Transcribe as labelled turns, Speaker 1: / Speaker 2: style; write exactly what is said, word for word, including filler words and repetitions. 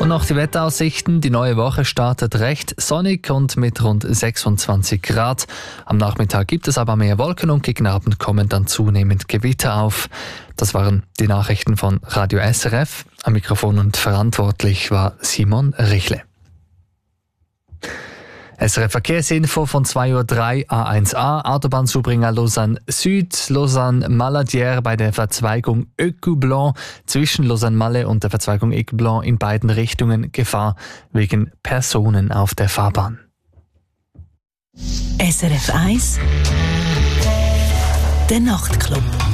Speaker 1: Und noch die Wetteraussichten. Die neue Woche startet recht sonnig und mit rund sechsundzwanzig Grad. Am Nachmittag gibt es aber mehr Wolken und gegen Abend kommen dann zunehmend Gewitter auf. Das waren die Nachrichten von Radio S R F. Am Mikrofon und verantwortlich war Simon Richle. S R F Verkehrsinfo von zwei Uhr drei A eins A, Autobahnzubringer Lausanne Süd, Lausanne Maladière bei der Verzweigung Ecu-Blanc, zwischen Lausanne-Malle und der Verzweigung Ecu-Blanc in beiden Richtungen Gefahr wegen Personen auf der Fahrbahn.
Speaker 2: S R F eins, der Nachtclub.